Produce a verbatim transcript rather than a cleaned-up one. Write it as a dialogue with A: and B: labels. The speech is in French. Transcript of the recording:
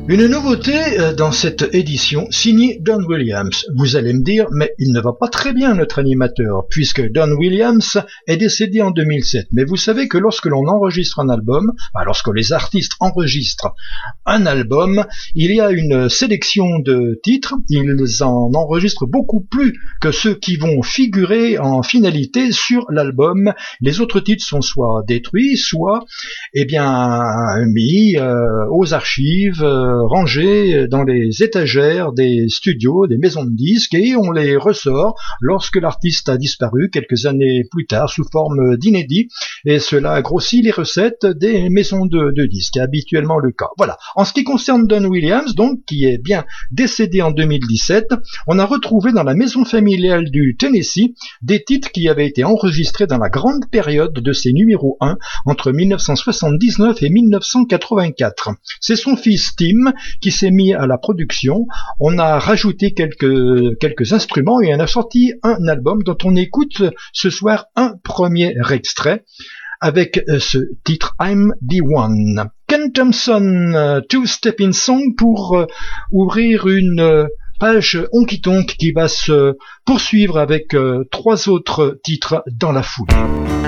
A: Une nouveauté euh, dans cette édition signée Don Williams. Vous allez me dire, mais il ne va pas très bien notre animateur, puisque Don Williams est décédé en deux mille sept. Mais vous savez que lorsque l'on enregistre un album, bah, lorsque les artistes enregistrent un album, il y a une sélection de titres, ils en enregistrent beaucoup plus que ceux qui vont figurer en finalité sur l'album. Les autres titres sont soit détruits, soit eh bien mis euh, aux archives, euh, rangés dans les étagères des studios, des maisons de disques, et on les ressort lorsque l'artiste a disparu quelques années plus tard sous forme d'inédit, et cela grossit les recettes des maisons de, de disques, habituellement le cas. Voilà. En ce qui concerne Don Williams, donc, qui est bien décédé en deux mille dix-sept, on a retrouvé dans la maison familiale du Tennessee des titres qui avaient été enregistrés dans la grande période de ses numéros un entre mille neuf cent soixante-dix-neuf et mille neuf cent quatre-vingt-quatre. C'est son fils Tim qui s'est mis à la production. On a rajouté quelques, quelques instruments et on a sorti un album dont on écoute ce soir un premier extrait avec ce titre I'm the One. Ken Thompson, Two Step In Song pour euh, ouvrir une euh, page honky tonk qui va se poursuivre avec euh, trois autres titres dans la foulée.